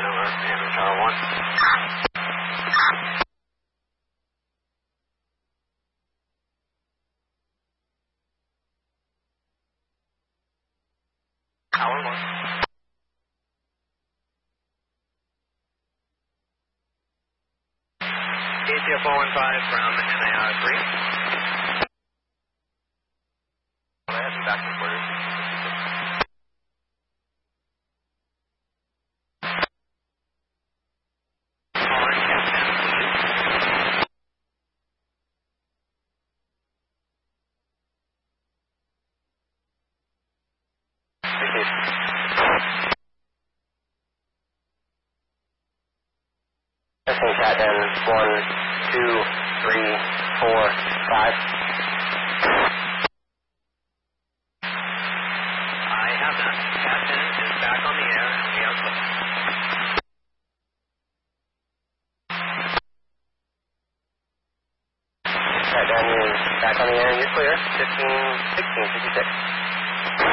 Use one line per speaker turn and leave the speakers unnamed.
over, Hammond Tower 1. Tower 1. ATF 415 from NAR 3. Go ahead and back to quarters. Testing cat in 1, 2, 3, 4, 5. I have that. Captain is back on the air and we are clear. Cat is back on the air and you're clear. 15, 16, 56.